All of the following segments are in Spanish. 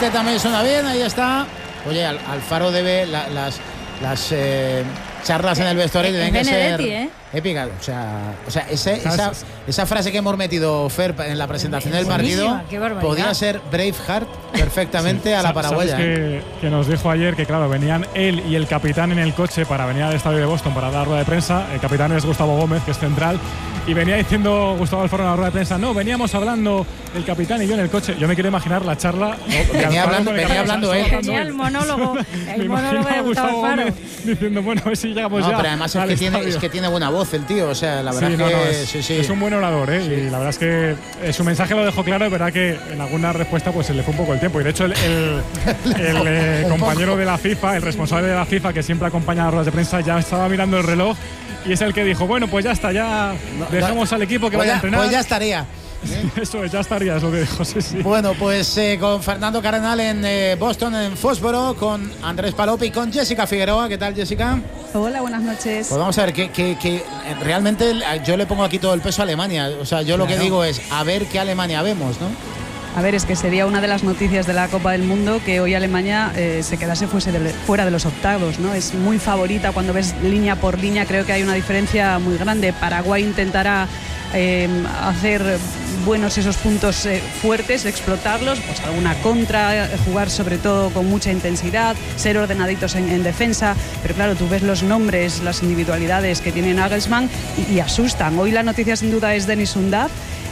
Este también suena bien, ahí está. Oye, Alfaro debe las charlas en el vestuario tienen que ser épicas. O sea, esa frase que hemos metido, Fer, en la presentación del partido podía ser Braveheart perfectamente a la paraguaya. ¿Sabes que nos dijo ayer que, claro, venían él y el capitán en el coche para venir al estadio de Boston para dar la rueda de prensa? El capitán es Gustavo Gómez, que es central. Y venía diciendo Gustavo Alfaro en la rueda de prensa, no, veníamos hablando el capitán y yo en el coche. Yo me quiero imaginar la charla. Venía hablando él. Tenía el monólogo de Gustavo Alfaro. Diciendo, bueno, a ver si llegamos ya. Pero además es que tiene buena voz el tío. O sea, la verdad es un buen orador, ¿eh? Sí. Y la verdad es que su mensaje lo dejó claro. Es verdad que en alguna respuesta pues se le fue un poco el tiempo. Y de hecho, el compañero de la FIFA, el responsable de la FIFA, que siempre acompaña a las ruedas de prensa, ya estaba mirando el reloj. Y es el que dijo, bueno, pues ya está, ya dejamos al equipo que vaya a entrenar. Pues ya estaría. Eso es, ya estaría, es lo que dijo, sí. Bueno, pues con Fernando Cardenal en Boston, en Fósforo, con Andrés Palop y con Jessica Figueroa. ¿Qué tal, Jessica? Hola, buenas noches. Pues vamos a ver, que realmente yo le pongo aquí todo el peso a Alemania. O sea, yo lo que digo es, a ver qué Alemania vemos, ¿no? A ver, es que sería una de las noticias de la Copa del Mundo que hoy Alemania se quedase fuera de los octavos, ¿no? Es muy favorita cuando ves línea por línea, creo que hay una diferencia muy grande. Paraguay intentará hacer buenos esos puntos fuertes, explotarlos, pues alguna contra, jugar sobre todo con mucha intensidad, ser ordenaditos en defensa, pero claro, tú ves los nombres, las individualidades que tiene Nagelsmann y asustan. Hoy la noticia sin duda es Denis Undav,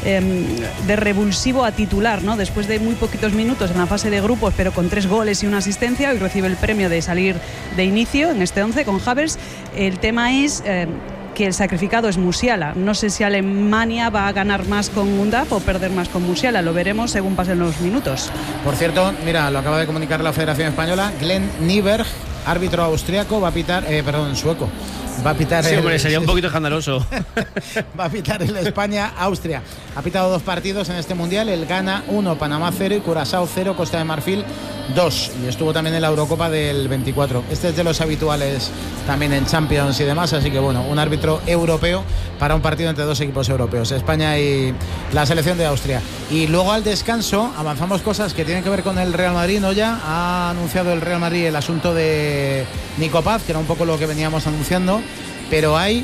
de revulsivo a titular, ¿no? Después de muy poquitos minutos en la fase de grupos, pero con 3 goles y una asistencia, hoy recibe el premio de salir de inicio en este 11 con Havertz. El tema es que el sacrificado es Musiala. No sé si Alemania va a ganar más con Undav o perder más con Musiala. Lo veremos según pasen los minutos. Por cierto, mira, lo acaba de comunicar la Federación Española. Glenn Nyberg, árbitro austriaco, va a pitar, sueco. Va a pitar sería un poquito escandaloso. Va a pitar el España-Austria. Ha pitado 2 partidos en este Mundial. El Ghana 1, Panamá 0 y Curazao 0, Costa de Marfil 2. Y estuvo también en la Eurocopa del 24. Este es de los habituales también en Champions y demás. Así que bueno, un árbitro europeo para un partido entre 2 equipos europeos, España y la selección de Austria. Y luego al descanso avanzamos cosas que tienen que ver con el Real Madrid, ¿no? Ya ha anunciado el Real Madrid el asunto de Nico Paz, que era un poco lo que veníamos anunciando. Pero hay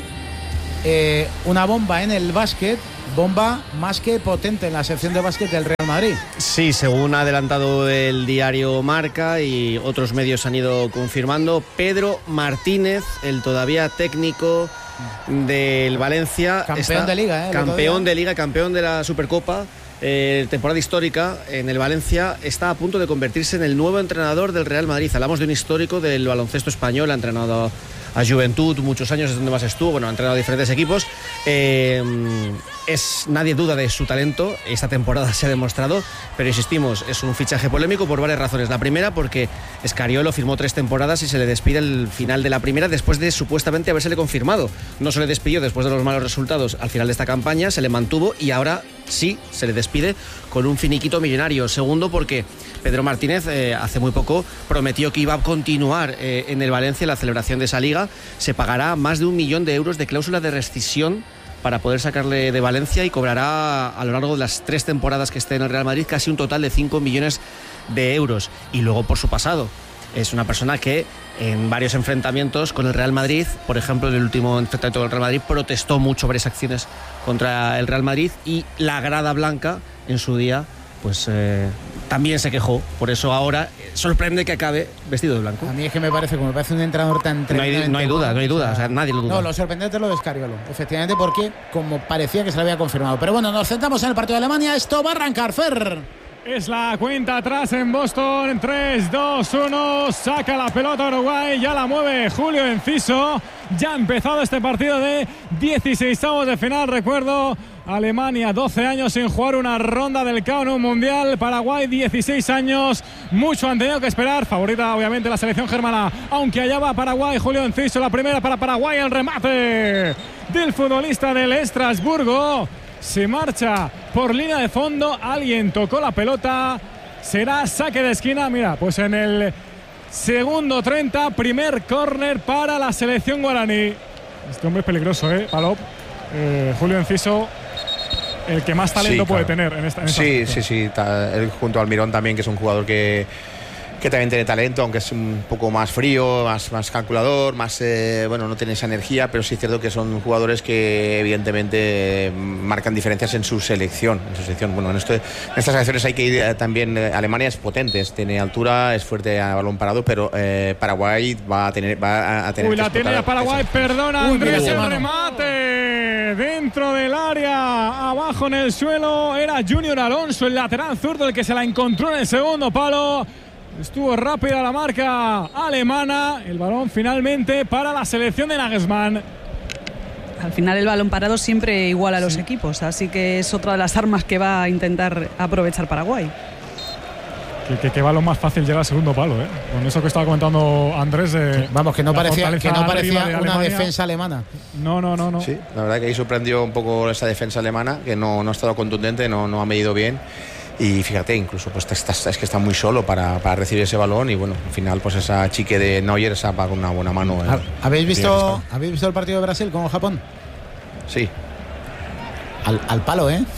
una bomba en el básquet, bomba más que potente en la sección de básquet del Real Madrid. Sí, según ha adelantado el diario Marca y otros medios han ido confirmando, Pedro Martínez, el todavía técnico del Valencia, campeón de liga, campeón de la Supercopa, temporada histórica en el Valencia, está a punto de convertirse en el nuevo entrenador del Real Madrid. Hablamos de un histórico del baloncesto español, ha entrenado a Juventud muchos años, es donde más estuvo, bueno, ha entrenado a diferentes equipos. Nadie duda de su talento, esta temporada se ha demostrado, pero insistimos, es un fichaje polémico por varias razones. La primera, porque Scariolo firmó 3 temporadas y se le despide al final de la primera después de supuestamente habérsele confirmado. No se le despidió después de los malos resultados al final de esta campaña, se le mantuvo y ahora sí se le despide con un finiquito millonario. Segundo, porque Pedro Martínez hace muy poco prometió que iba a continuar en el Valencia la celebración de esa liga. Se pagará más de 1 millón de euros de cláusula de rescisión para poder sacarle de Valencia y cobrará a lo largo de las 3 temporadas que esté en el Real Madrid casi un total de 5 millones de euros. Y luego por su pasado. Es una persona que en varios enfrentamientos con el Real Madrid, por ejemplo en el último enfrentamiento con el Real Madrid, protestó mucho varias acciones contra el Real Madrid y la grada blanca en su día pues también se quejó. Por eso ahora sorprende que acabe vestido de blanco. A mí es que me parece un entrenador tan tremendo. No hay duda, o sea, nadie lo duda. No, lo sorprendente es lo de Scariolo, efectivamente, porque como parecía que se lo había confirmado. Pero bueno, nos centramos en el partido de Alemania. Esto va a arrancar, Fer. Es la cuenta atrás en Boston. 3, 2, 1. Saca la pelota Uruguay. Ya la mueve Julio Enciso. Ya ha empezado este partido de 16avos de final. Recuerdo, Alemania 12 años sin jugar una ronda del KO en un mundial. Paraguay 16 años. Mucho han tenido que esperar. Favorita obviamente la selección germana. Aunque allá va Paraguay. Julio Enciso, la primera para Paraguay. El remate del futbolista del Estrasburgo. Se marcha por línea de fondo. Alguien tocó la pelota. Será saque de esquina. Mira, pues en el segundo 30, primer córner para la selección guaraní. Este hombre es peligroso, Palop. Julio Enciso. el que más talento puede tener en esta sí. Él junto a Almirón también, que es un jugador que también tiene talento, aunque es un poco más frío, más calculador, más no tiene esa energía, pero sí es cierto que son jugadores que evidentemente marcan diferencias en su selección. Bueno, en estas selecciones hay que ir también. Alemania es potente, tiene altura, es fuerte a balón parado, pero Paraguay va a tener Uy, la tiene Paraguay, perdona, Andrés, el remate dentro del área, abajo en el suelo, era Junior Alonso, el lateral zurdo, el que se la encontró en el segundo palo. Estuvo rápida la marca alemana. El balón finalmente para la selección de Nagelsmann. Al final el balón parado siempre iguala a los equipos, así que es otra de las armas que va a intentar aprovechar Paraguay. Qué balón más fácil llega al segundo palo, ¿eh? Con eso que estaba comentando Andrés. Vamos, que no parecía una defensa alemana. No. Sí, la verdad que ahí sorprendió un poco esa defensa alemana, que no ha estado contundente, no ha medido bien. Y fíjate, incluso pues es que está muy solo para recibir ese balón, y bueno, al final pues esa chique de Neuer se va con una buena mano. ¿Habéis visto el partido de Brasil con Japón? Sí. Al palo, ¿eh?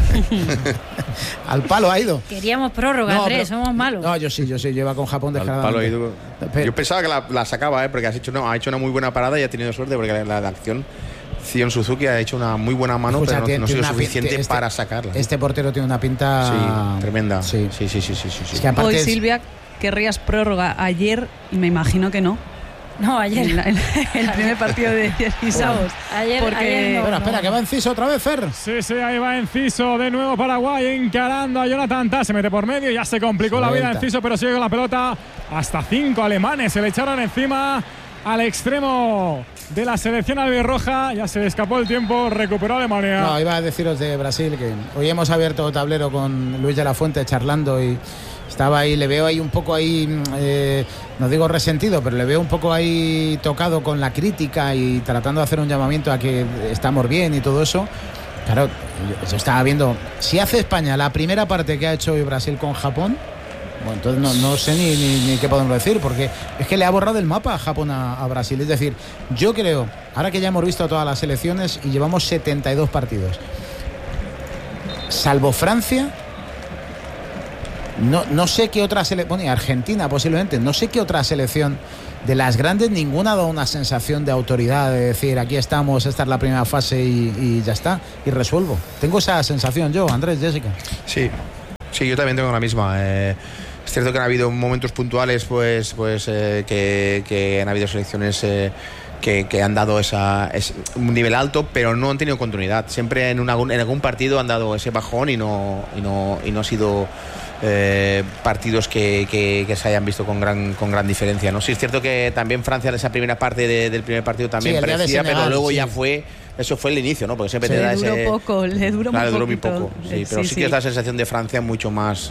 Al palo ha ido. Queríamos prórroga, Andrés, somos malos. No, yo iba con Japón descaradamente. Al palo ha ido. Yo pensaba que la sacaba, porque ha hecho una muy buena parada y ha tenido suerte, porque la acción Zion Suzuki ha hecho una muy buena mano, pero no ha sido suficiente para sacarla. Este portero tiene una pinta tremenda. Sí. Es que aparte hoy, Silvia, querrías prórroga ayer y me imagino que no. No, ayer. El primer partido de Encisados. Ayer no. Espera, que va Enciso otra vez, Fer. Sí, ahí va Enciso de nuevo Paraguay encarando a Jonathan Tah. Se mete por medio, ya se complicó la vida Enciso, pero sigue con la pelota. Hasta 5 alemanes se le echaron encima al extremo de la selección albirroja. Ya se le escapó el tiempo, recuperó Alemania. No, iba a deciros de Brasil que hoy hemos abierto tablero con Luis de la Fuente charlando y estaba ahí, le veo ahí un poco ahí, no digo resentido, pero le veo un poco ahí tocado con la crítica y tratando de hacer un llamamiento a que estamos bien y todo eso. Claro, yo estaba viendo, si hace España la primera parte que ha hecho hoy Brasil con Japón, bueno, entonces no sé ni qué podemos decir, porque es que le ha borrado el mapa a Japón a Brasil. Es decir, yo creo, ahora que ya hemos visto todas las selecciones y llevamos 72 partidos, salvo Francia, no sé qué otra selección, bueno, Argentina posiblemente, no sé qué otra selección de las grandes, ninguna ha dado una sensación de autoridad, de decir, aquí estamos, esta es la primera fase y ya está, y resuelvo. Tengo esa sensación yo, Andrés, Jessica. Sí, yo también tengo la misma. Es cierto que han habido momentos puntuales que han habido selecciones que han dado un nivel alto, pero no han tenido continuidad. Siempre en algún partido han dado ese bajón y no ha sido partidos que se hayan visto con gran diferencia, ¿no? Sí, es cierto que también Francia en esa primera parte del primer partido también parecía, pero luego ya fue. Eso fue el inicio, ¿no? Porque siempre te da ese. Le duró muy poco. Sí, pero sí que es la sensación de Francia mucho más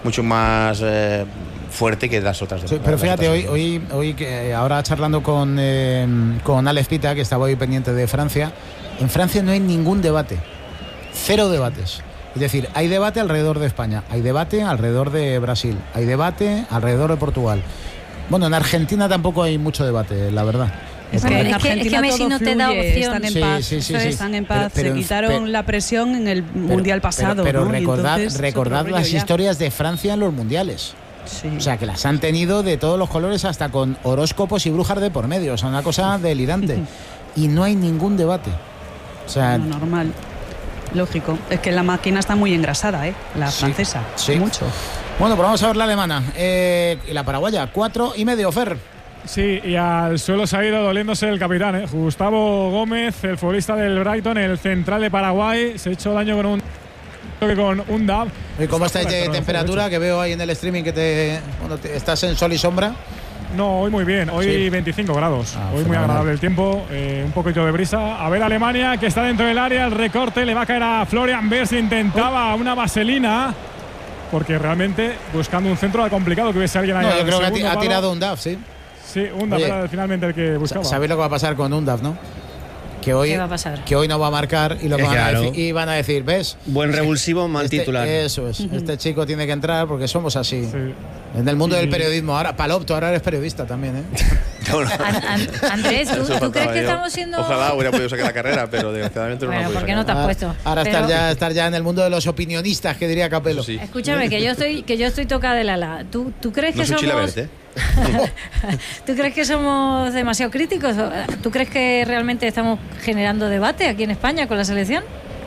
fuerte que las otras. Sí, pero fíjate, hoy que ahora charlando con Alex Pita, que estaba hoy pendiente de Francia, en Francia no hay ningún debate. 0 debates. Es decir, hay debate alrededor de España, hay debate alrededor de Brasil, hay debate alrededor de Portugal. Bueno, en Argentina tampoco hay mucho debate, la verdad. Es que Messi no te da opción. Están en paz, están en paz. Se quitaron la presión en el Mundial pasado. Pero ¿no? recordad las historias de Francia en los mundiales. Sí. O sea, que las han tenido de todos los colores, hasta con horóscopos y brujas de por medio. O sea, una cosa delirante. Y no hay ningún debate. O sea, normal. Lógico. Es que la máquina está muy engrasada, la francesa. Sí. Mucho. Bueno, pues vamos a ver la alemana. Y la paraguaya, 4,5, Fer. Sí, y al suelo se ha ido doliéndose el capitán, Gustavo Gómez, el futbolista del Brighton, el central de Paraguay. Se ha hecho daño con un DAB. ¿Y cómo estáis de temperatura? Que veo ahí en el streaming que estás en sol y sombra. No, hoy muy bien, hoy 25 grados. Hoy muy agradable el tiempo, un poquito de brisa. A ver Alemania, que está dentro del área, el recorte le va a caer a Florian Wirtz. Intentaba una vaselina, porque realmente buscando un centro era complicado que hubiese alguien ahí. No, yo creo que ha tirado un DAF, sí. Sí, Undav era finalmente el que buscaba. ¿Sabéis lo que va a pasar con Undav, no? Que hoy no va a marcar y lo que van a decir, ¿ves? Buen revulsivo, mal titular. Eso es. Este chico tiene que entrar porque somos así. Sí. En el mundo del periodismo. Ahora, Palop, tú ahora eres periodista también, Andrés, ¿tú crees que estamos siendo...? Ojalá hubiera podido sacar la carrera, pero desgraciadamente no la Bueno, puedo ¿por qué sacar. no te has puesto? Ahora estar ya en el mundo de los opinionistas, que diría Capello. Eso sí. Escúchame, que yo estoy tocada del ala. ¿Tú crees que No soy somos...? Chilavert, ¿eh? ¿Tú crees que somos demasiado críticos? ¿Tú crees que realmente estamos generando debate aquí en España con la selección?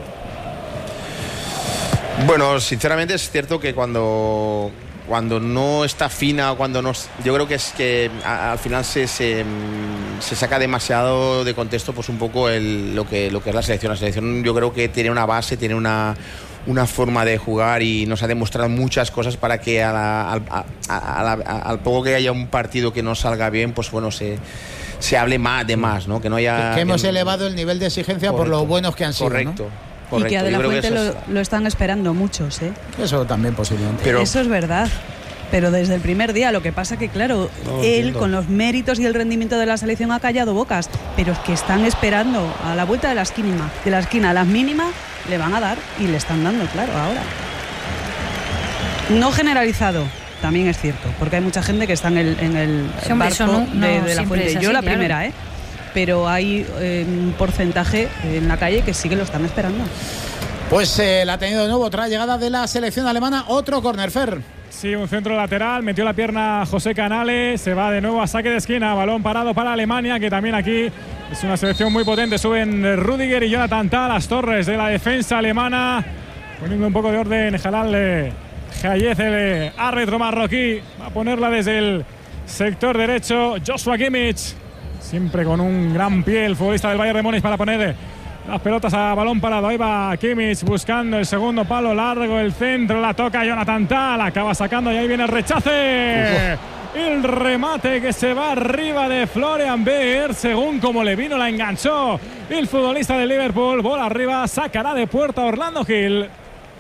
Bueno, sinceramente es cierto que cuando no está fina, cuando no, yo creo que es que al final se saca demasiado de contexto, pues un poco lo que es la selección. La selección yo creo que tiene una base, tiene una forma de jugar y nos ha demostrado muchas cosas para que al poco que haya un partido que no salga bien, pues bueno, se hable de más, ¿no? Que no haya... Que hemos elevado el nivel de exigencia. Correcto. Por lo buenos que han sido, correcto. ¿no? Y que a De La Fuente lo están esperando muchos, ¿eh? Eso también posiblemente. Pero eso es verdad. Pero desde el primer día, lo que pasa que, claro, él con los méritos y el rendimiento de la selección ha callado bocas, pero es que están esperando a la vuelta de la esquina, a las mínimas le van a dar y le están dando, claro, ahora. No generalizado, también es cierto, porque hay mucha gente que está en el barco de La Fuente. Yo la primera, ¿eh? Pero hay un porcentaje en la calle que sí que lo están esperando. Pues la ha tenido de nuevo otra llegada de la selección alemana, otro córner, Fer. Sí, un centro lateral, metió la pierna José Canales, se va de nuevo a saque de esquina, balón parado para Alemania, que también aquí es una selección muy potente. Suben Rüdiger y Jonathan Tah, las torres de la defensa alemana, poniendo un poco de orden Jalal Hayez, el árbitro marroquí, va a ponerla desde el sector derecho. Joshua Kimmich, siempre con un gran pie el futbolista del Bayern de Múnich para poner las pelotas a balón parado. Ahí va Kimmich buscando el segundo palo largo, el centro, la toca Jonathan Tah, la acaba sacando y ahí viene el rechace. El remate que se va arriba de Florian Wirtz, según como le vino la enganchó el futbolista de Liverpool. Bola arriba, sacará de puerta Orlando Gil.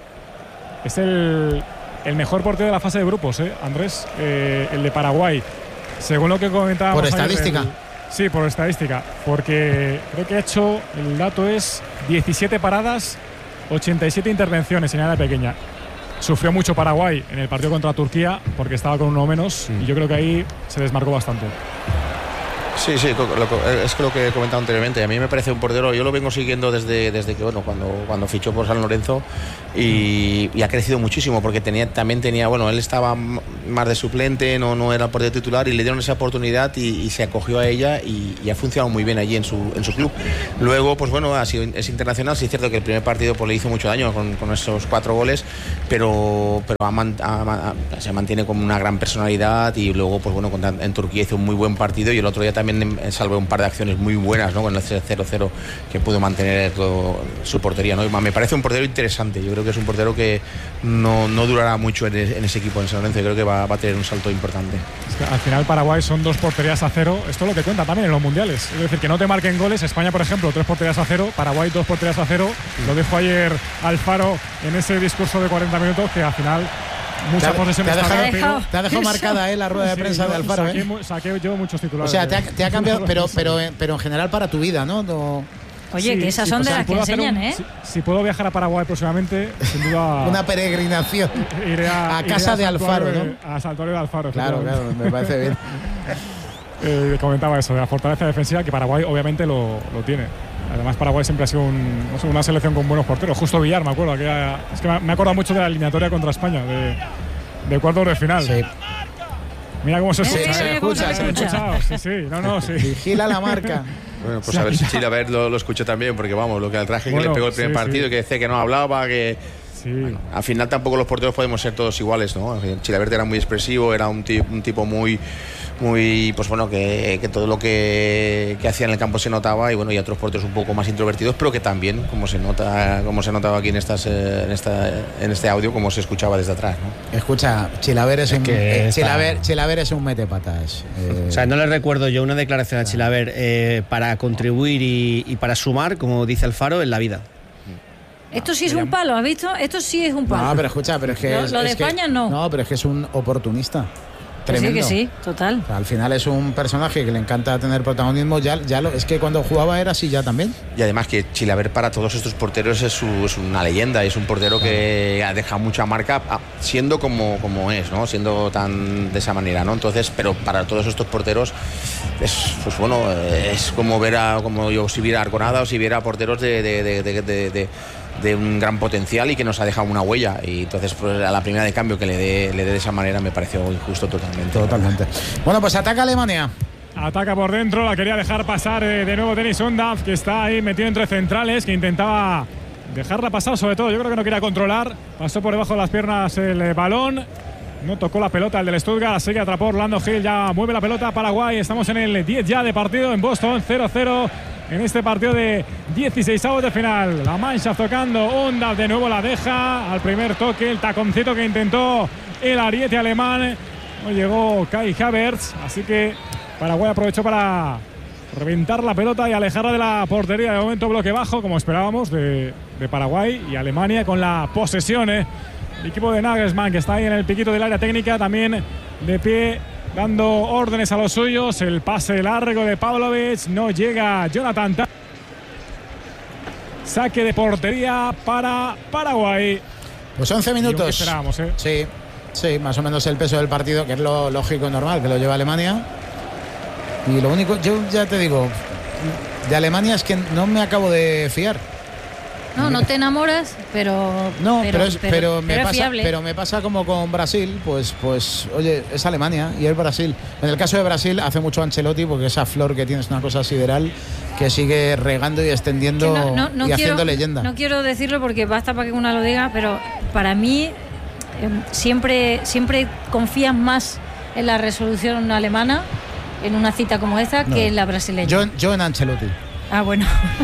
Es el mejor portero de la fase de grupos, Andrés, el de Paraguay, según lo que comentábamos. Por estadística. Sí, por estadística, porque creo que ha hecho, el dato es 17 paradas, 87 intervenciones en área pequeña. Sufrió mucho Paraguay en el partido contra Turquía porque estaba con uno menos y yo creo que ahí se desmarcó bastante. Sí, es lo que he comentado anteriormente. A mí me parece un portero, yo lo vengo siguiendo desde que cuando fichó por San Lorenzo y ha crecido muchísimo porque también tenía, él estaba más de suplente, no era portero titular y le dieron esa oportunidad y se acogió a ella y ha funcionado muy bien allí en su club. Luego, pues es internacional, sí es cierto que el primer partido le hizo mucho daño con esos 4 goles, pero se mantiene con una gran personalidad y luego, en Turquía hizo un muy buen partido y el otro día también salvó un par de acciones muy buenas, ¿no? Con el 0-0 que pudo mantener su portería, ¿no? Me parece un portero interesante. Yo creo que es un portero que no durará mucho en ese equipo en San Lorenzo. Yo creo que va a tener un salto importante. Es que al final Paraguay son 2 porterías a 0. Esto es lo que cuenta también en los mundiales. Es decir, que no te marquen goles. España, por ejemplo, 3 porterías a 0. Paraguay 2 porterías a 0. Lo dijo ayer Alfaro en ese discurso de 40 minutos que al final mucha posesión. Te ha dejado marcada la rueda de prensa de Alfaro. Saqué yo muchos titulares. O sea, te ha cambiado, pero en general para tu vida, ¿no? Oye, sí, que esas son de las que enseñan, Si puedo viajar a Paraguay próximamente, sin duda. Una peregrinación. Iré a casa de Alfaro, ¿no? A Santuario de Alfaro. Claro, me parece bien. Comentaba eso, de la fortaleza defensiva, que Paraguay obviamente lo tiene. Además, Paraguay siempre ha sido una selección con buenos porteros. Justo Villar, me acuerdo. Es que me acuerdo mucho de la eliminatoria contra España, de cuartos de final. Sí. Mira cómo se escucha. Se escucha. Sí. No. Vigila la marca. Bueno, pues a ver si Chilavert lo escucho también, porque lo que al traje que le pegó el primer partido, que decía que no hablaba, que... Sí. Bueno, al final tampoco los porteros podemos ser todos iguales, ¿no? Chilavert era muy expresivo, era un tipo muy que todo lo que hacía en el campo se notaba y y otros porteros un poco más introvertidos, pero que también, como se notaba aquí en este audio, como se escuchaba desde atrás, ¿no? Escucha, Chilavert es un metepatas. O sea, no le recuerdo yo una declaración a Chilavert para contribuir y para sumar, como dice Alfaro, en la vida. Esto sí es un palo, ¿has visto? Esto sí es un palo. No, pero escucha, pero es que... Lo de España no. No, pero es que es un oportunista. tremendo. Que sí, total. O sea, al final es un personaje que le encanta tener protagonismo. Es que cuando jugaba era así ya también. Y además que Chilaver para todos estos porteros es una leyenda, es un portero que ha dejado mucha marca siendo como es, ¿no? Siendo tan de esa manera, ¿no? Entonces, pero para todos estos porteros es, pues bueno, es como como yo si viera a Arconada o si viera porteros de un gran potencial y que nos ha dejado una huella, y entonces pues, a la primera de cambio que le dé de esa manera me pareció injusto totalmente. Bueno, pues ataca Alemania. Ataca por dentro, la quería dejar pasar de nuevo Dennis Undav, que está ahí metido entre centrales, que intentaba dejarla pasar, sobre todo yo creo que no quería controlar, pasó por debajo de las piernas el balón, no tocó la pelota el del Stuttgart, así que atrapó Orlando Hill, ya mueve la pelota Paraguay, estamos en el 10 ya de partido en Boston, 0-0 en este partido de 16avos de final. La mancha tocando, Undav de nuevo la deja al primer toque, el taconcito que intentó el ariete alemán, no llegó Kai Havertz, así que Paraguay aprovechó para reventar la pelota y alejarla de la portería. De momento bloque bajo, como esperábamos, de Paraguay, y Alemania con la posesión. El equipo de Nagelsmann, que está ahí en el piquito del área técnica, también de pie, dando órdenes a los suyos. El pase largo de Pavlovic, no llega Jonathan. Saque de portería para Paraguay. Pues 11 minutos. Esperábamos, Sí, más o menos el peso del partido, que es lo lógico y normal, que lo lleva Alemania. Y lo único, yo ya te digo, de Alemania es que no me acabo de fiar. No te enamoras, pero me pasa como con Brasil, pues oye, es Alemania y es Brasil. En el caso de Brasil hace mucho Ancelotti, porque esa flor que tiene es una cosa sideral que sigue regando y extendiendo y haciendo leyenda. No quiero decirlo porque basta para que una lo diga, pero para mí siempre confías más en la resolución alemana en una cita como esta que en la brasileña. Yo en Ancelotti. Ah, bueno.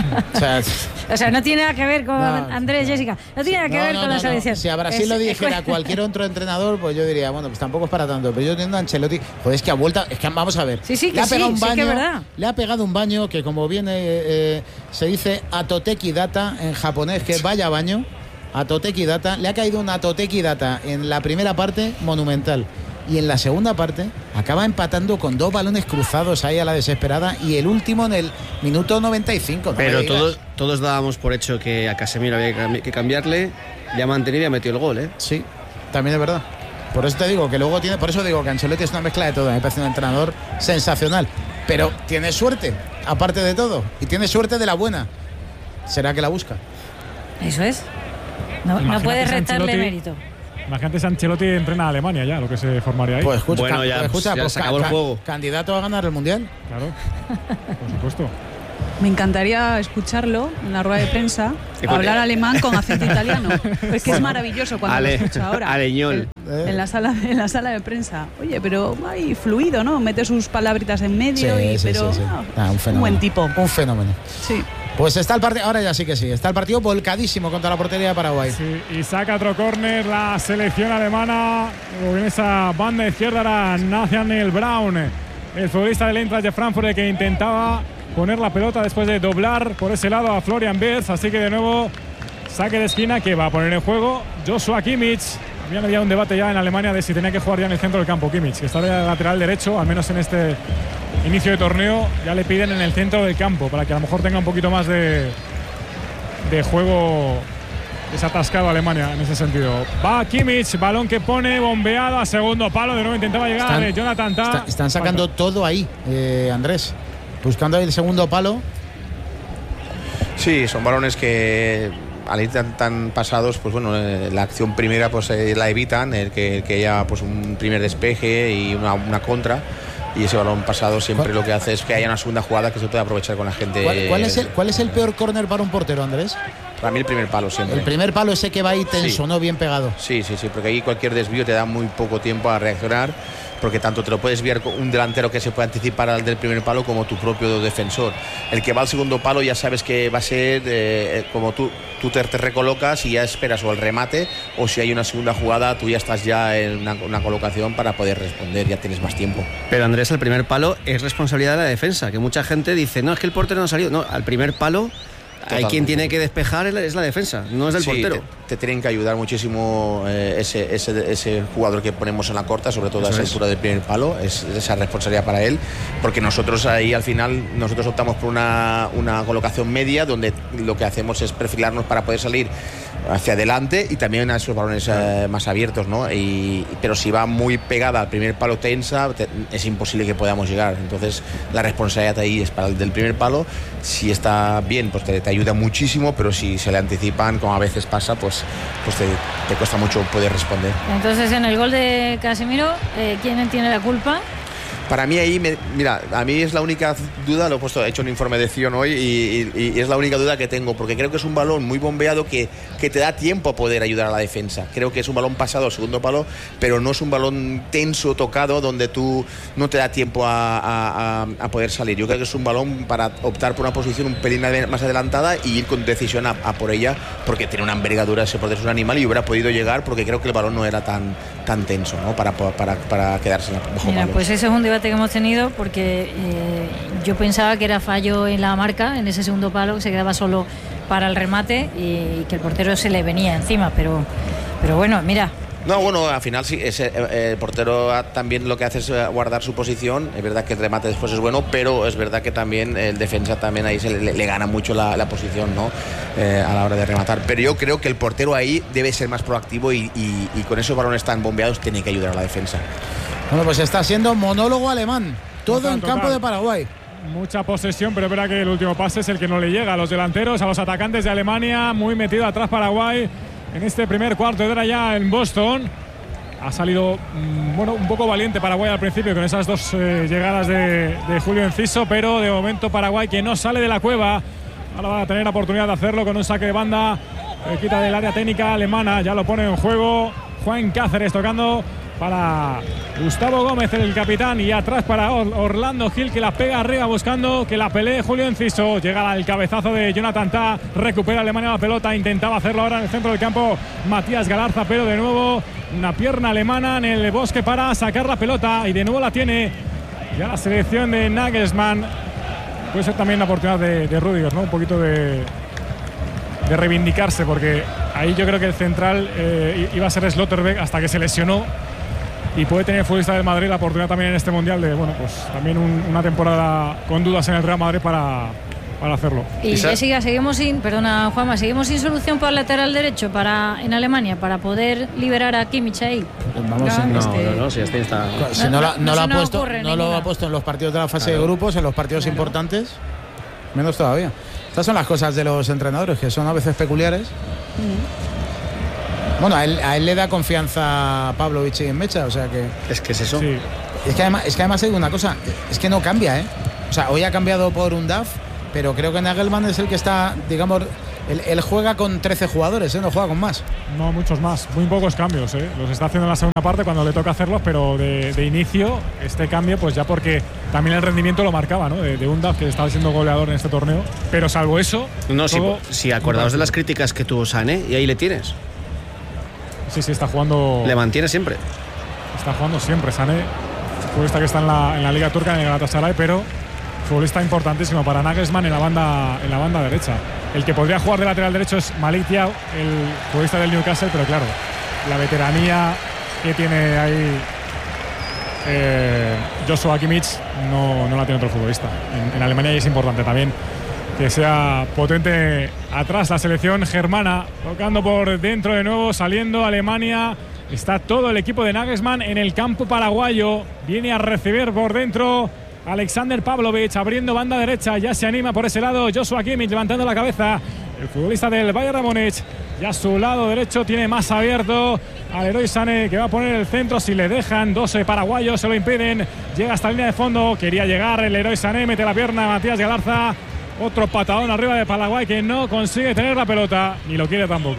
O sea, no tiene nada que ver con Andrés, Jessica. No tiene nada que ver con la selección. Si a Brasil lo dijera cualquier otro entrenador, pues yo diría, bueno, pues tampoco es para tanto. Pero yo teniendo a Ancelotti, pues es que vamos a ver. Le ha pegado un baño, que es verdad. Le ha pegado un baño que, como viene, se dice atoteki data en japonés, que vaya baño. Atoteki data. Le ha caído una atoteki data en la primera parte, monumental. Y en la segunda parte acaba empatando con 2 balones cruzados ahí a la desesperada, y el último en el minuto 95. Pero todos dábamos por hecho que a Casemiro había que cambiarle, le ha mantenido y ha metido el gol, ¿eh? Sí, también es verdad. Por eso te digo que luego por eso digo que Ancelotti es una mezcla de todo. Me parece un entrenador sensacional, pero tiene suerte, aparte de todo, y tiene suerte de la buena. ¿Será que la busca? Eso es. No puedes restarle mérito. Imagínate si Ancelotti entrena a Alemania ya, lo que se formaría ahí. Pues escucha, ya se acabó el juego. Candidato a ganar el Mundial. Claro, por supuesto. Me encantaría escucharlo en la rueda de prensa, hablar alemán con acento italiano. Es que es maravilloso cuando lo escucho ahora. Aleñol. En la sala de prensa. Oye, pero hay fluido, ¿no? Mete sus palabritas en medio un fenómeno. Un buen tipo. Un fenómeno. Sí. Pues está el partido, ahora ya sí que sí, está el partido volcadísimo contra la portería de Paraguay. Sí, y saca otro córner la selección alemana. En esa banda izquierda era Nathaniel Braun, el futbolista del Eintracht de Frankfurt, que intentaba poner la pelota después de doblar por ese lado a Florian Wirtz. Así que de nuevo saque de esquina que va a poner en juego Joshua Kimmich. Había un debate ya en Alemania de si tenía que jugar ya en el centro del campo Kimmich, que está de lateral derecho, al menos en este inicio de torneo. Ya le piden en el centro del campo para que a lo mejor tenga un poquito más de juego desatascado Alemania en ese sentido. Va Kimmich, balón que pone bombeado a segundo palo, de nuevo intentaba llegar Jonathan Tah. Están sacando todo ahí, Andrés, buscando ahí el segundo palo. Sí, son balones que al ir tan pasados, pues bueno, la acción primera pues la evitan, que haya pues un primer despeje y una contra, y ese balón pasado siempre lo que hace es que haya una segunda jugada que se puede aprovechar con la gente. ¿Cuál es el peor córner para un portero, Andrés? Para mí el primer palo siempre. El primer palo, ese que va ahí tenso, ¿no? Bien pegado. Sí, porque ahí cualquier desvío te da muy poco tiempo a reaccionar, porque tanto te lo puedes desviar un delantero que se puede anticipar al del primer palo como tu propio defensor. El que va al segundo palo ya sabes que va a ser como tú te recolocas y ya esperas o el remate, o si hay una segunda jugada tú ya estás ya en una colocación para poder responder, ya tienes más tiempo. Pero Andrés, el primer palo es responsabilidad de la defensa, que mucha gente dice, no, es que el portero no ha salido. No, al primer palo Hay quien tiene que despejar, es la defensa, no es del portero. Te tienen que ayudar muchísimo ese jugador que ponemos en la corta, sobre todo a esa altura del primer palo, es esa responsabilidad para él, porque nosotros ahí al final optamos por una colocación media donde lo que hacemos es perfilarnos para poder salir hacia adelante y también a esos balones más abiertos, ¿no? Pero si va muy pegada al primer palo tensa, es imposible que podamos llegar. Entonces la responsabilidad ahí es para el del primer palo. Si está bien, pues te ayuda muchísimo, pero si se le anticipan, como a veces pasa, pues te cuesta mucho poder responder. Entonces, en el gol de Casemiro, ¿quién tiene la culpa? Para mí ahí, mira, a mí es la única duda, lo he puesto, he hecho un informe de Zion hoy y es la única duda que tengo, porque creo que es un balón muy bombeado que te da tiempo a poder ayudar a la defensa. Creo que es un balón pasado al segundo palo, pero no es un balón tenso, tocado, donde tú no te da tiempo a poder salir. Yo creo que es un balón para optar por una posición un pelín más adelantada y ir con decisión a por ella, porque tiene una envergadura, ese portero es un animal y hubiera podido llegar, porque creo que el balón no era tan tenso, ¿no? para quedarse bajo palos. Pues ese es un debate que hemos tenido, porque yo pensaba que era fallo en la marca, en ese segundo palo, que se quedaba solo para el remate y que el portero se le venía encima, pero bueno, mira. No, bueno, al final sí, el portero también lo que hace es guardar su posición. Es verdad que el remate después es bueno, pero es verdad que también el defensa también ahí le gana mucho la posición, ¿no? A la hora de rematar. Pero yo creo que el portero ahí debe ser más proactivo y con esos balones tan bombeados tiene que ayudar a la defensa. Bueno, pues está siendo monólogo alemán, todo en campo de Paraguay. Mucha posesión, pero es verdad que el último pase es el que no le llega a los delanteros, a los atacantes de Alemania. Muy metido atrás Paraguay en este primer cuarto de hora ya en Boston. Ha salido un poco valiente Paraguay al principio con esas dos llegadas de Julio Enciso, pero de momento Paraguay que no sale de la cueva. Ahora va a tener la oportunidad de hacerlo con un saque de banda, quita del área técnica alemana, ya lo pone en juego Juan Cáceres tocando para Gustavo Gómez, el capitán, y atrás para Orlando Gil, que la pega arriba buscando que la pelee Julio Enciso. Llega el cabezazo de Jonathan Tah, recupera Alemania la pelota, intentaba hacerlo ahora en el centro del campo Matías Galarza, pero de nuevo una pierna alemana en el bosque para sacar la pelota y de nuevo la tiene ya la selección de Nagelsmann. Puede ser también la oportunidad de Rüdiger, ¿no? Un poquito de reivindicarse, porque ahí yo creo que el central iba a ser Slotterbeck hasta que se lesionó, y puede tener el futbolista del Madrid la oportunidad también en este mundial de, pues también una temporada con dudas en el Real Madrid para hacerlo. Y Jessica, seguimos sin solución para el lateral derecho en Alemania para poder liberar a Kimmich ahí. Si este está. Si no lo ha puesto en los partidos de la fase de grupos, en los partidos importantes, menos todavía. Estas son las cosas de los entrenadores, que son a veces peculiares. Bueno, a él le da confianza Pavlovich y Mecha, o sea que... Es que es eso. Sí. Es que además hay una cosa, es que no cambia, ¿eh? O sea, hoy ha cambiado por un DAF, pero creo que Nagelsmann es el que está, digamos, él juega con 13 jugadores, no juega con más. No, muchos más, muy pocos cambios, los está haciendo en la segunda parte cuando le toca hacerlos, pero de inicio este cambio, pues ya porque también el rendimiento lo marcaba, ¿no? De un DAF que estaba siendo goleador en este torneo, pero salvo eso... No, si acordaos de las críticas que tuvo Sané, y ahí le tienes. Sí, está jugando... Le mantiene siempre. Está jugando siempre Sané, futbolista que está en la Liga Turca, en el Galatasaray, pero futbolista importantísimo para Nagelsmann en la banda derecha. El que podría jugar de lateral derecho es Malik Thiaw, el futbolista del Newcastle, pero claro, la veteranía que tiene ahí Joshua Kimmich no la tiene otro futbolista. En Alemania, y es importante también que sea potente atrás la selección germana, tocando por dentro de nuevo, saliendo Alemania. Está todo el equipo de Nagelsmann en el campo paraguayo. Viene a recibir por dentro Alexander Pavlovich, abriendo banda derecha. Ya se anima por ese lado Joshua Kimmich, levantando la cabeza. El futbolista del Bayern de Múnich. Ya a su lado derecho tiene más abierto al Leroy Sané, que va a poner el centro si le dejan. 12 paraguayos se lo impiden. Llega hasta la línea de fondo. Quería llegar el Leroy Sané, mete la pierna Matías Galarza. Otro patadón arriba de Paraguay, que no consigue tener la pelota, ni lo quiere tampoco.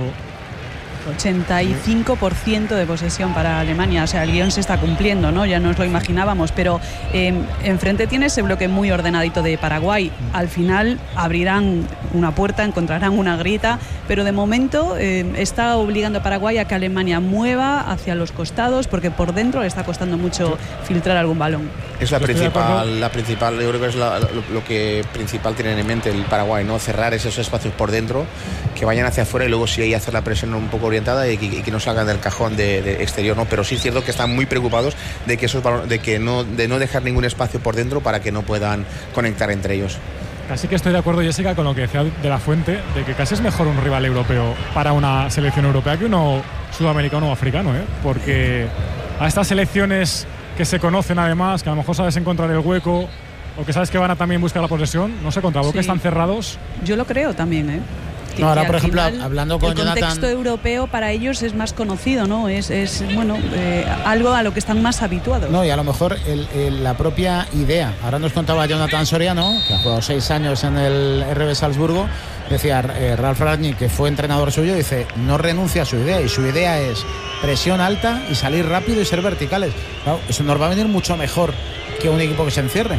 85% de posesión para Alemania, o sea, el guión se está cumpliendo, ¿no? Ya nos lo imaginábamos, pero enfrente tiene ese bloque muy ordenadito de Paraguay. Al final abrirán una puerta, encontrarán una grieta, pero de momento está obligando a Paraguay a que Alemania mueva hacia los costados, porque por dentro le está costando mucho filtrar algún balón. Es la principal, yo creo que es lo que principal tienen en mente el Paraguay, ¿no? Cerrar esos espacios por dentro, que vayan hacia afuera y luego sí ahí hacer la presión un poco orientada y que no salgan del cajón de exterior, ¿no? Pero sí es cierto que están muy preocupados de no dejar ningún espacio por dentro para que no puedan conectar entre ellos. Casi que estoy de acuerdo, Jessica, con lo que decía de la Fuente, de que casi es mejor un rival europeo para una selección europea que uno sudamericano o africano, ¿eh? Porque a estas selecciones que se conocen además, que a lo mejor sabes encontrar el hueco o que sabes que van a también buscar la posesión, no sé, contra Boca están cerrados. Yo lo creo también, ¿eh? No, ahora, por ejemplo, hablando con Jonathan, el contexto europeo para ellos es más conocido, ¿no? Es algo a lo que están más habituados. No, y a lo mejor la propia idea. Ahora nos contaba Jonathan Soriano, que ha jugado 6 años en el RB Salzburgo, decía Ralf Rangnick, que fue entrenador suyo, dice, no renuncia a su idea, y su idea es presión alta y salir rápido y ser verticales. Claro, eso nos va a venir mucho mejor que un equipo que se encierre.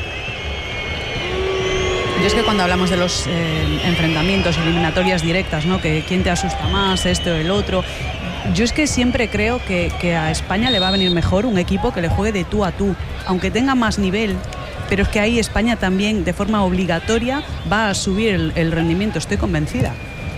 Yo es que cuando hablamos de los enfrentamientos, eliminatorias directas, ¿no? Que quién te asusta más, este o el otro, yo es que siempre creo que a España le va a venir mejor un equipo que le juegue de tú a tú, aunque tenga más nivel, pero es que ahí España también de forma obligatoria va a subir el rendimiento, estoy convencida.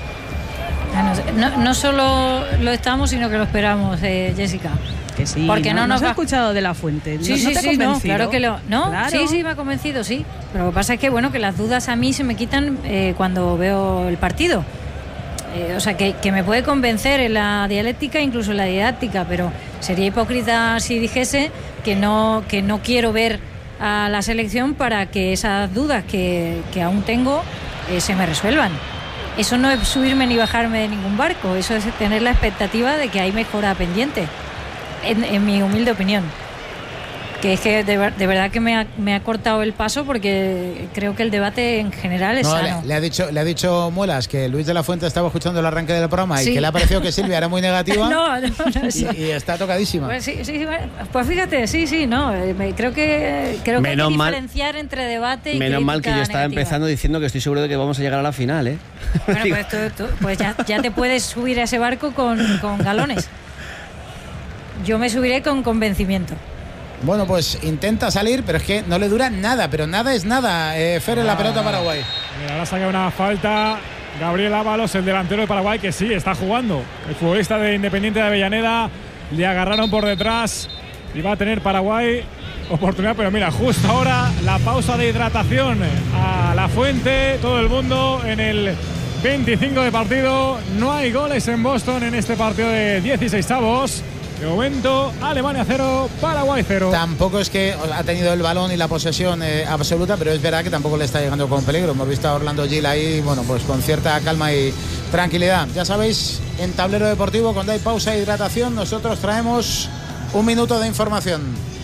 No solo lo estamos, sino que lo esperamos, Jessica. Que sí, porque no nos ha escuchado de la Fuente. Sí, ¿No te ha convencido? No, claro que lo. No, claro. Sí, me ha convencido, sí. Pero lo que pasa es que, bueno, que las dudas a mí se me quitan cuando veo el partido. O sea, que me puede convencer en la dialéctica, incluso en la didáctica, pero sería hipócrita si dijese que no quiero ver a la selección para que esas dudas que aún tengo se me resuelvan. Eso no es subirme ni bajarme de ningún barco, eso es tener la expectativa de que hay mejora pendiente. En mi humilde opinión, que es que de verdad que me ha cortado el paso, porque creo que el debate en general es sano. Le ha dicho Muelas que Luis de la Fuente estaba escuchando el arranque del programa, sí, y que le ha parecido que Silvia era muy negativa. No, y está tocadísima. Pues, pues fíjate, creo que hay que diferenciar entre debate y menos mal que yo estaba negativa. empezando diciendo que estoy seguro de que vamos a llegar a la final, ¿eh? Bueno, pues ya te puedes subir a ese barco con galones. Yo me subiré con convencimiento. Bueno, pues intenta salir, pero es que no le dura nada, pero nada es nada. Fer en la pelota Paraguay. Mira, ahora saca una falta Gabriel Ábalos, el delantero de Paraguay, que sí, está jugando. El futbolista de Independiente de Avellaneda, le agarraron por detrás y va a tener Paraguay oportunidad, pero mira, justo ahora la pausa de hidratación a la Fuente, todo el mundo en el 25 de partido. No hay goles en Boston en este partido de 16avos. De momento, Alemania 0, Paraguay 0. Tampoco es que ha tenido el balón y la posesión absoluta, pero es verdad que tampoco le está llegando con peligro. Hemos visto a Orlando Gil ahí, bueno, pues con cierta calma y tranquilidad. Ya sabéis, en Tablero Deportivo, cuando hay pausa e hidratación, nosotros traemos un minuto de información.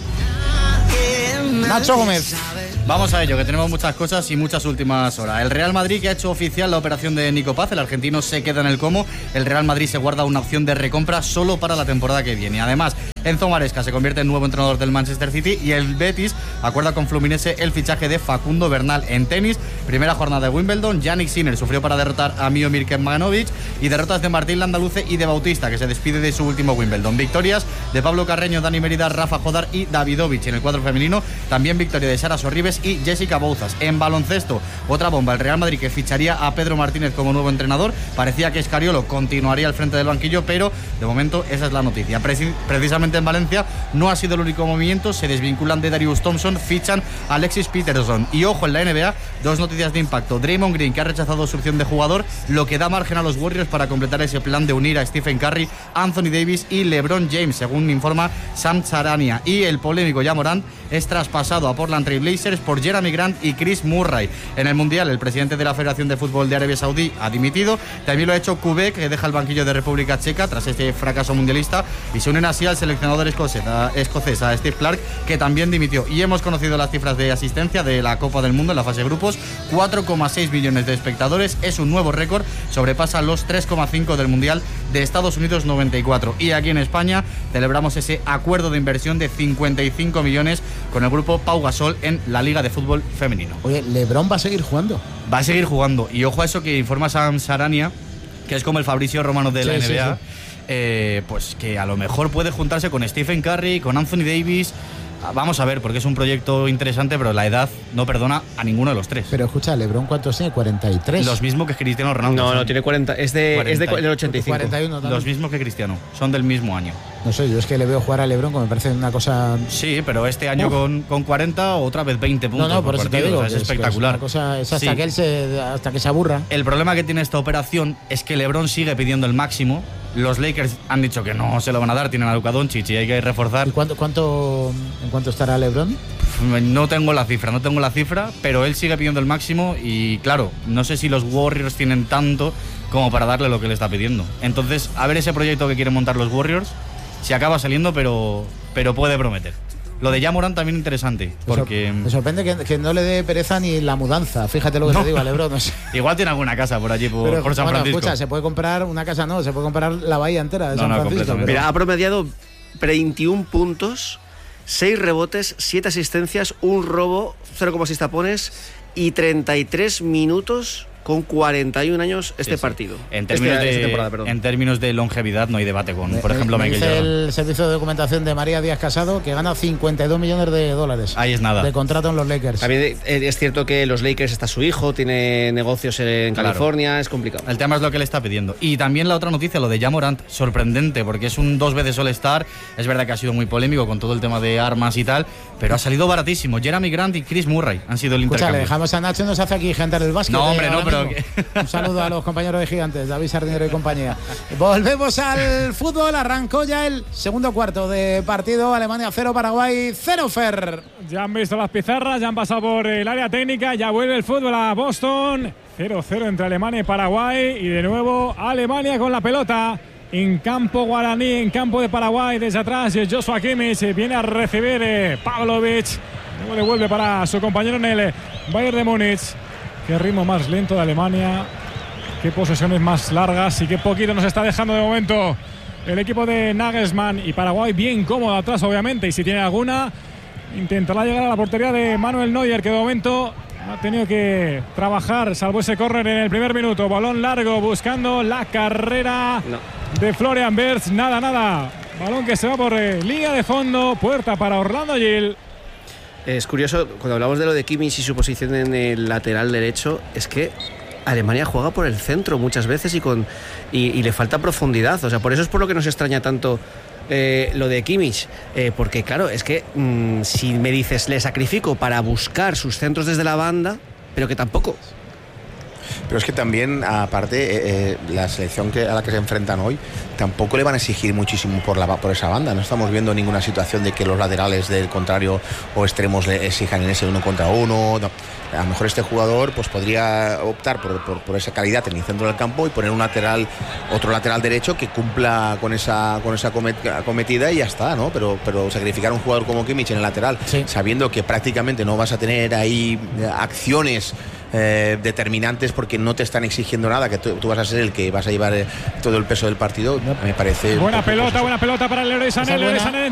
Nacho Gómez. Vamos a ello, que tenemos muchas cosas y muchas últimas horas. El Real Madrid, que ha hecho oficial la operación de Nico Paz, el argentino se queda en el Como. El Real Madrid se guarda una opción de recompra solo para la temporada que viene. Además, Enzo Maresca se convierte en nuevo entrenador del Manchester City y el Betis acuerda con Fluminense el fichaje de Facundo Bernal. En tenis, primera jornada de Wimbledon, Jannik Sinner sufrió para derrotar a Miomir Kecmanovic y derrotas de Martín Landaluce y de Bautista, que se despide de su último Wimbledon. Victorias de Pablo Carreño, Dani Merida, Rafa Jodar y Davidovich en el cuadro femenino. También victoria de Sara Sorribes y Jessica Bouzas. En baloncesto, otra bomba, el Real Madrid, que ficharía a Pedro Martínez como nuevo entrenador. Parecía que Escariolo continuaría al frente del banquillo, pero de momento esa es la noticia. Precisamente en Valencia no ha sido el único movimiento, se desvinculan de Darius Thompson, fichan a Alexis Peterson. Y ojo, en la NBA, dos noticias de impacto. Draymond Green, que ha rechazado su opción de jugador, lo que da margen a los Warriors para completar ese plan de unir a Stephen Curry, Anthony Davis y LeBron James, según informa Sam Charania. Y el polémico Ja Morant es traspasado a Portland Trail Blazers por Jeremy Grant y Chris Murray. En el Mundial, el presidente de la Federación de Fútbol de Arabia Saudí ha dimitido. También lo ha hecho Kubek, que deja el banquillo de República Checa tras este fracaso mundialista, y se unen así al seleccionador escocés, a Steve Clarke, que también dimitió. Y hemos conocido las cifras de asistencia de la Copa del Mundo en la fase de grupos: 4,6 millones de espectadores, es un nuevo récord, sobrepasa los 3,5 del Mundial de Estados Unidos 94. Y aquí en España celebramos ese acuerdo de inversión de 55 millones con el grupo Pau Gasol en la Liga de Fútbol Femenino. Oye, LeBron va a seguir jugando. Va a seguir jugando, y ojo a eso que informa Sam Sarania, que es como el Fabrizio Romano de la NBA. Sí. Pues que a lo mejor puede juntarse con Stephen Curry, con Anthony Davis, Vamos a ver, porque es un proyecto interesante, pero la edad no perdona a ninguno de los tres. Pero escucha, LeBron, ¿cuántos tiene? 43. Los mismos que Cristiano Ronaldo. No, tiene 40. Es del 85. 41 también. Los mismos que Cristiano. Son del mismo año. No sé, yo es que le veo jugar a LeBron como me parece una cosa... Sí, pero este año con 40, otra vez 20 puntos. No, por eso partido, te digo. o sea, es espectacular. Es hasta, hasta que se aburra. El problema que tiene esta operación es que LeBron sigue pidiendo el máximo. Los Lakers han dicho que no se lo van a dar, tienen a Luka Doncic y hay que reforzar. ¿Y en cuánto estará LeBron? No tengo la cifra, pero él sigue pidiendo el máximo y claro, no sé si los Warriors tienen tanto como para darle lo que le está pidiendo. Entonces, a ver ese proyecto que quieren montar los Warriors, si acaba saliendo, pero puede prometer. Lo de Ja Morant también interesante, porque... Me sorprende que no le dé pereza ni la mudanza, fíjate lo que te digo a LeBron. No sé. Igual tiene alguna casa por allí, por San Francisco. Escucha, se puede comprar una casa, se puede comprar la bahía entera de San Francisco. Pero... Mira, ha promediado 21 puntos, 6 rebotes, 7 asistencias, 1 robo, 0,6 tapones y 33 minutos con 41 años este partido. En términos de longevidad no hay debate con, por ejemplo, Michael Jordan. El Jordan. servicio de documentación de María Díaz Casado, que gana 52 millones de dólares. Ahí es nada. De contrato en los Lakers. También es cierto que los Lakers está su hijo, tiene negocios en California, es complicado. El tema es lo que le está pidiendo. Y también la otra noticia, lo de Ja Morant, sorprendente, porque es un 2 veces All-Star. Es verdad que ha sido muy polémico con todo el tema de armas y tal, pero ha salido baratísimo. Jeremy Grant y Chris Murray han sido el intercambio. Le dejamos a Nacho, nos hace aquí gente el básquet. No, hombre, no, pero... Un saludo a los compañeros de Gigantes, David Sardinero y compañía. Volvemos al fútbol, arrancó ya el segundo cuarto de partido, Alemania 0, Paraguay 0, Fer. Ya han visto las pizarras, ya han pasado por el área técnica, ya vuelve el fútbol a Boston, 0-0 entre Alemania y Paraguay, y de nuevo Alemania con la pelota. En campo guaraní, en campo de Paraguay, desde atrás Joshua Kimmich viene a recibir Pavlovic, luego devuelve para su compañero en el Bayern de Múnich. Qué ritmo más lento de Alemania, qué posesiones más largas y qué poquito nos está dejando de momento el equipo de Nagelsmann. Y Paraguay bien cómodo atrás, obviamente, y si tiene alguna intentará llegar a la portería de Manuel Neuer, que de momento ha tenido que trabajar, salvo ese córner en el primer minuto. Balón largo buscando la carrera de Florian Wirtz, nada, balón que se va por línea de fondo, puerta para Orlando Gil. Es curioso, cuando hablamos de lo de Kimmich y su posición en el lateral derecho, es que Alemania juega por el centro muchas veces y le falta profundidad. O sea, por eso es por lo que nos extraña tanto lo de Kimmich. Porque claro, es que si me dices, le sacrifico para buscar sus centros desde la banda, pero que tampoco... Pero es que también, aparte, la selección a la que se enfrentan hoy tampoco le van a exigir muchísimo por esa banda. No estamos viendo ninguna situación de que los laterales del contrario o extremos le exijan en ese 1 contra 1. No. A lo mejor este jugador pues podría optar por esa calidad en el centro del campo y poner otro lateral derecho que cumpla con esa acometida y ya está, ¿no? Pero sacrificar a un jugador como Kimmich en el lateral, sabiendo que prácticamente no vas a tener ahí acciones determinantes porque no te están exigiendo nada, que tú vas a ser el que vas a llevar todo el peso del partido, me parece... Buena pelota para el Leroy Sané.